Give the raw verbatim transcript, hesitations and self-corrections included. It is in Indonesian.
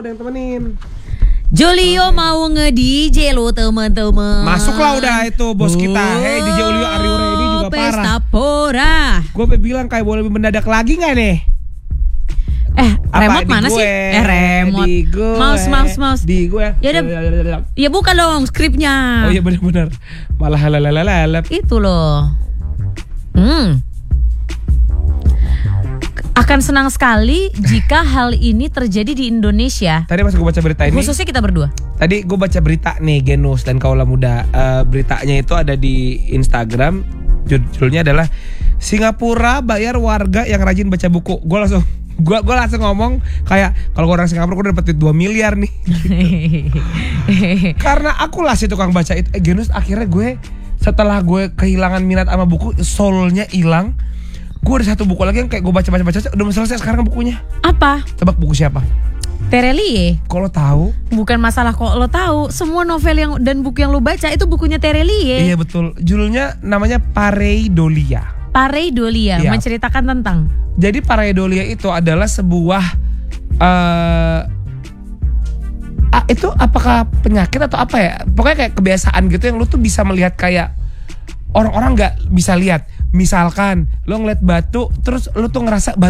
ada yang temenin. Julio mau nge-D J lo temen-temen. Masuklah udah itu bos kita. Hey D J Julio, are you ready juga parah. Pesta Pora. Gue bilang kayak boleh lebih mendadak lagi gak nih? Eh, Apa, remote di mana gue? sih? Eh, remote. Di gue. Mouse, mouse, mouse. Di gue. Ya udah. Ya buka dong skripnya. Oh iya benar-benar. Malah lalalala. Itu loh. Hmm. Akan senang sekali jika hal ini terjadi di Indonesia. Tadi pas gue baca berita ini, khususnya kita berdua. Tadi gue baca berita nih Genus dan Kaula Muda. uh, Beritanya itu ada di Instagram. Judulnya adalah Singapura bayar warga yang rajin baca buku. Gue langsung Gue gue langsung ngomong kayak kalau orang Singapura gue dapet dua miliar nih gitu. Karena aku lah si tukang baca itu. eh, Genus akhirnya gue setelah gue kehilangan minat sama buku, soulnya hilang. Gue ada satu buku lagi yang kayak gue baca-baca-baca udah mau selesai sekarang bukunya. Apa? Tebak buku siapa? Terelie. Kok lo tahu? Bukan masalah kok lo tahu. Semua novel yang dan buku yang lo baca itu bukunya Terelie. Iya betul. Judulnya namanya Pareidolia. Pareidolia, iya. Menceritakan tentang. Jadi Pareidolia itu adalah sebuah uh, ah, itu apakah penyakit atau apa ya? Pokoknya kayak kebiasaan gitu yang lu tuh bisa melihat kayak orang-orang nggak bisa lihat. Misalkan lo ngeliat batu terus lo tuh ngerasa